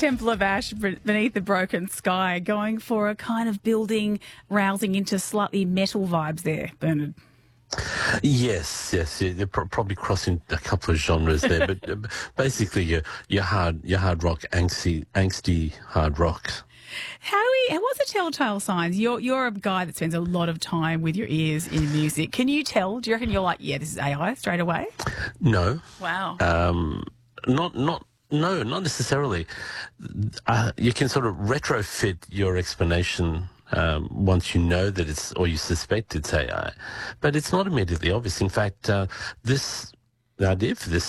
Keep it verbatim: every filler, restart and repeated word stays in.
Temple of Ash beneath the broken sky, going for a kind of building, rousing into slightly metal vibes there, Bernard. Yes, yes, yeah, you're pro- probably crossing a couple of genres there, but uh, basically, your your hard, your hard rock, angsty, angsty hard rock. How do we, what's the telltale signs? You're you're a guy that spends a lot of time with your ears in music. Can you tell? Do you reckon you're like, yeah, this is A I straight away? No. Wow. Um, not not. No, not necessarily. Uh, you can sort of retrofit your explanation um, once you know that it's, or you suspect it's A I, but it's not immediately obvious. In fact, uh, this the idea for this